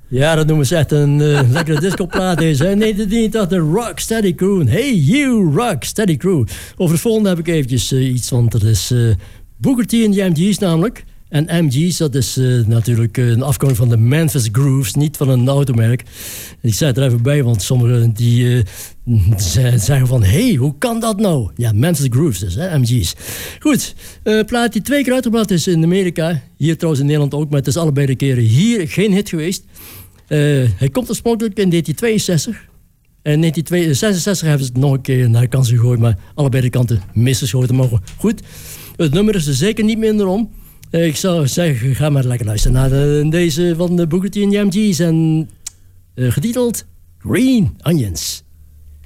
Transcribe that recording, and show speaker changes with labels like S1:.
S1: Ja, dat noemen ze echt een lekkere discoplaat deze. 1983, Rock Steady Crew. Hey you, Rock Steady Crew. Over het volgende heb ik eventjes iets, want er is Booker T en de MG's namelijk. En MG's, dat is natuurlijk een afkomst van de Memphis Grooves, niet van een automerk. Ik zei het er even bij, want sommigen die zeggen van... hey, hoe kan dat nou? Ja, Memphis Grooves dus, hè, MG's. Goed, plaat die 2 keer uitgebracht is in Amerika. Hier trouwens in Nederland ook, maar het is allebei de keren hier geen hit geweest. Hij komt oorspronkelijk in 1962. En in 1966 hebben ze het nog een keer naar de kans gegooid, maar allebei de kanten misgeschoten. Maar goed, het nummer is er zeker niet minder om. Ik zou zeggen, ga maar lekker luisteren naar deze van de Booker T en de MG's. En getiteld Green Onions.